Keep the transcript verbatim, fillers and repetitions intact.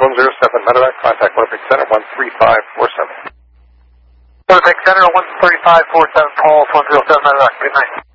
one zero seven, Medevac, contact Winnipeg Center, one three five four seven. Winnipeg Center, one three five four seven, Paul, one zero seven, Medevac, good night.